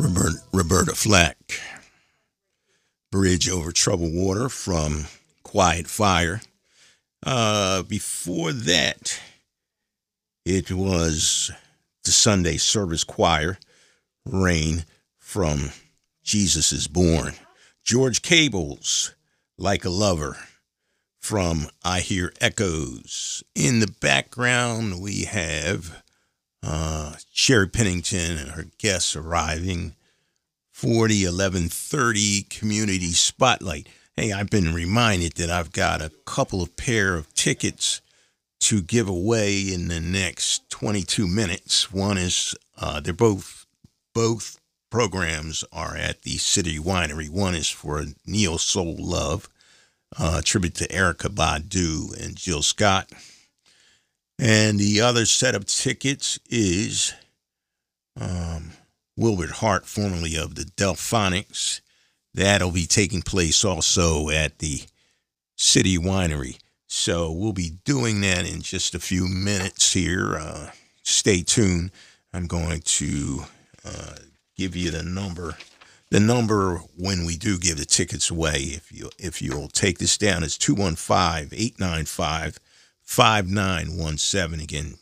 Roberta Flack, Bridge Over Troubled Water from Quiet Fire. Before that, it was the Sunday Service Choir, Rain from Jesus is Born. George Cable's Like a Lover from I Hear Echoes. In the background, we have Sherry Pennington and her guests arriving for the 11:30 Community Spotlight. Hey, I've been reminded that I've got a couple of pair of tickets to give away in the next 22 minutes. One is, they're both programs are at the City Winery. One is for Neo Soul Love, tribute to Erykah Badu and Jill Scott. And the other set of tickets is Wilbert Hart, formerly of the Delphonics. That'll be taking place also at the City Winery. So we'll be doing that in just a few minutes here. Stay tuned. I'm going to give you the number. The number when we do give the tickets away, if you'll take this down, is 215-895-5917. Again,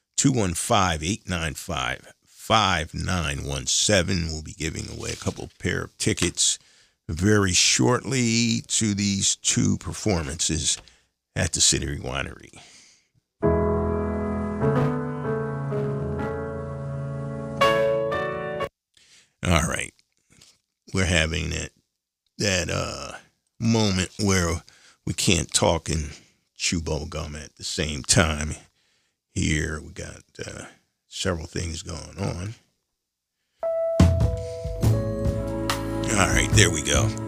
215-895-5917. We'll be giving away a couple pair of tickets very shortly to these two performances at the City Winery. All right. We're having that moment where we can't talk and chew bubble gum at the same time. Here we got several things going on. All right, there we go.